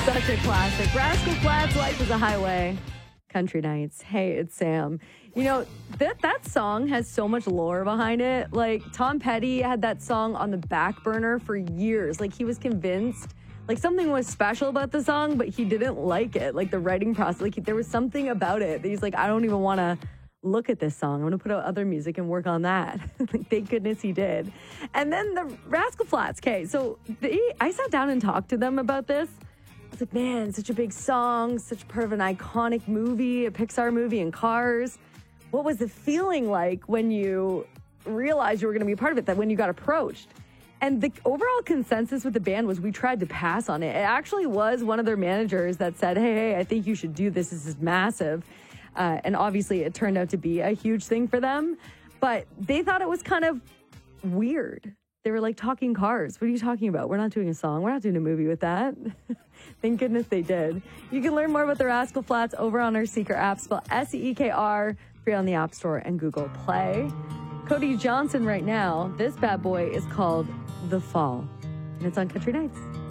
Such a classic. Rascal Flatts, Life is a Highway. Country Nights. Hey, it's Sam. You know, that song has so much lore behind it. Like, Tom Petty had that song on the back burner for years. Like, he was convinced, like, something was special about the song, but he didn't like it. Like, the writing process. Like, there was something about it that he's like, I don't even want to look at this song. I'm going to put out other music and work on that. Like, thank goodness he did. And then the Rascal Flatts. Okay, so I sat down and talked to them about this. I was like, man, such a big song, such part of an iconic movie, a Pixar movie, and Cars. What was the feeling like when you realized you were going to be a part of it, that when you got approached? And the overall consensus with the band was we tried to pass on it. It actually was one of their managers that said, hey, I think you should do this. This is massive. And obviously it turned out to be a huge thing for them. But they thought it was kind of weird. They were like, talking cars. What are you talking about? We're not doing a song. We're not doing a movie with that. Thank goodness they did. You can learn more about the Rascal Flatts over on our Seeker app, spelled Seekr, free on the App Store and Google Play. Cody Johnson right now, this bad boy is called The Fall, and it's on Country Nights.